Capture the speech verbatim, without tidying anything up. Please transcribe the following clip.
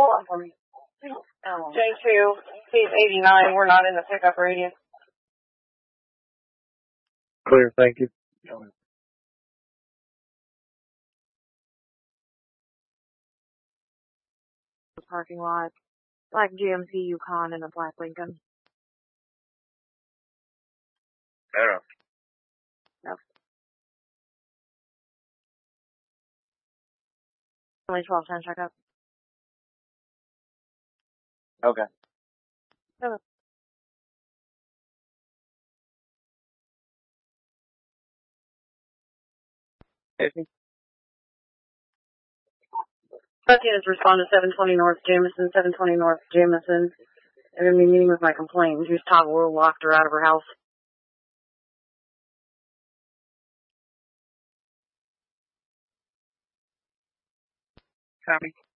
hold on for me. J two, he's eighty-nine. We're not in the pickup radius. Clear, thank you. Parking lot, like G M C Yukon and a black Lincoln. Yeah. Yep. Only twelve ten checkup. Okay. Okay. Fifty. Thirteen has responded to seven twenty North Jameson, seven twenty North Jameson. They're going to be meeting with my complaint. She's toggle locked her out of her house. Copy.